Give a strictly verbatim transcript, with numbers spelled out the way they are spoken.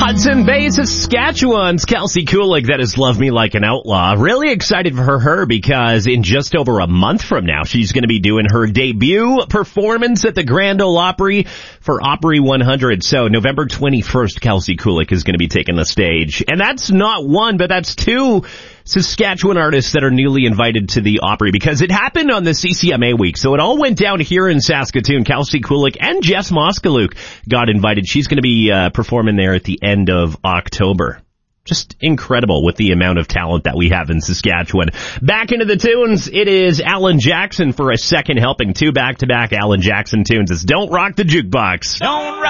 Hudson Bay, Saskatchewan's Kelsey Kulik, that is Love Me Like an Outlaw. Really excited for her because in just over a month from now, she's going to be doing her debut performance at the Grand Ole Opry for Opry one hundred. So November twenty-first, Kelsey Kulik is going to be taking the stage. And that's not one, but that's two Saskatchewan artists that are newly invited to the Opry because it happened on the C C M A week. So it all went down here in Saskatoon. Kelsey Kulik and Jess Moskaluk got invited. She's going to be uh, performing there at the end of October. Just incredible with the amount of talent that we have in Saskatchewan. Back into the tunes, it is Alan Jackson for a second helping. Two back-to-back Alan Jackson tunes. It's Don't Rock the Jukebox. Don't rock